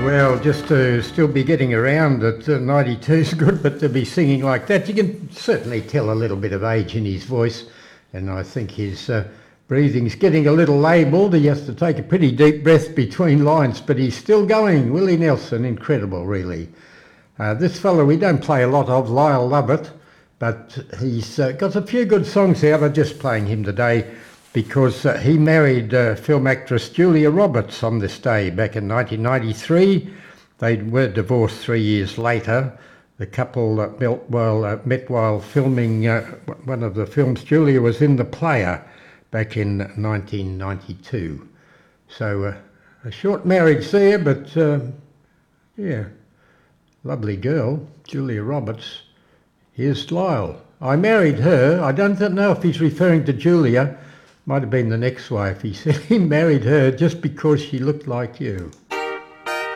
Well, just to still be getting around at 92 is good, but to be singing like that, you can certainly tell a little bit of age in his voice, and I think his breathing's getting a little labelled. He has to take a pretty deep breath between lines, but he's still going. Willie Nelson, incredible, really. This fellow we don't play a lot of, Lyle Lovett, but he's got a few good songs out. I'm just playing him today because he married film actress Julia Roberts on this day back in 1993. They were divorced 3 years later. The couple met while filming one of the films. Julia was in The Player back in 1992. So a short marriage there, but yeah, lovely girl, Julia Roberts. Here's Lyle. I married her. I don't know if he's referring to Julia. Might have been the next wife. He said he married her just because she looked like you.